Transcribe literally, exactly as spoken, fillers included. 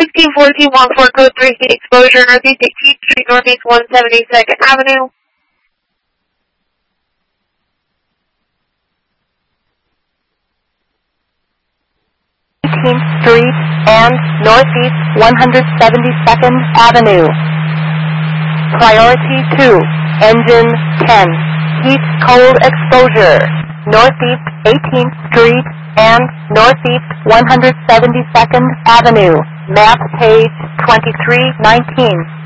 fifteen fourteen one four code three feet exposure, Northeast eighteenth Street, Northeast one hundred seventy-second Avenue. eighteenth Street and Northeast one hundred seventy-second Avenue. Priority two, engine ten, heat cold exposure, Northeast eighteenth Street and Northeast one hundred seventy-second Avenue, map page twenty-three nineteen.